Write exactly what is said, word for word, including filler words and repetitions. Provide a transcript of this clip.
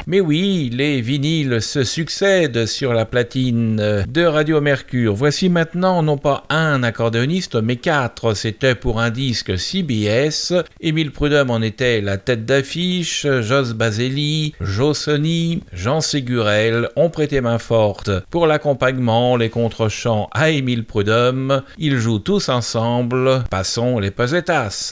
Mais oui, les vinyles se succèdent sur la platine de Radio Mercure. Voici maintenant non pas un accordéoniste, mais quatre. C'était pour un disque C B S. Émile Prudhomme en était la tête d'affiche. Jos Baselli, Joe Sony, Jean Ségurel ont prêté main forte pour l'accompagnement, les contrechants à Émile Prudhomme. Ils jouent tous ensemble. Passons les pesetas.